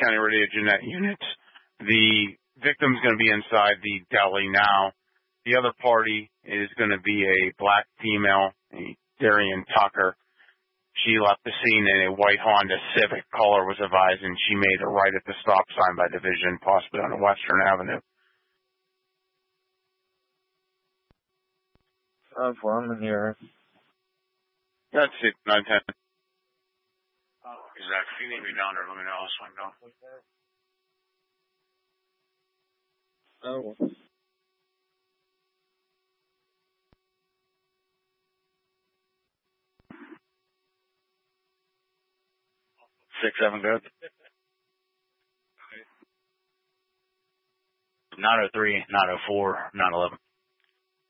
County Radio Jeanette units. The victim's going to be inside the deli now. The other party is going to be a black female, Darian Tucker. She left the scene in a white Honda Civic. Caller was advised, and she made a right at the stop sign by Division, possibly on Western Avenue. 5-4, I'm in here. That's it, 910. Exactly. If you need me down there, let me know. I'll swing down. Oh. 6-7, good. 903, 904, 911.